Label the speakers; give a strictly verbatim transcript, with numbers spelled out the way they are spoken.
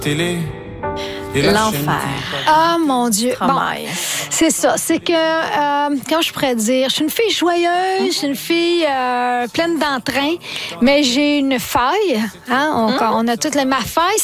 Speaker 1: Télé. Et la
Speaker 2: L'enfer.
Speaker 1: chaîne qui-
Speaker 3: Ah, mon Dieu. Bon,
Speaker 2: Travail.
Speaker 3: c'est ça. C'est que, euh, comment je pourrais dire, je suis une fille joyeuse, je suis une fille euh, pleine d'entrain, mais j'ai une faille. Hein? On, on a toute la, ma faille,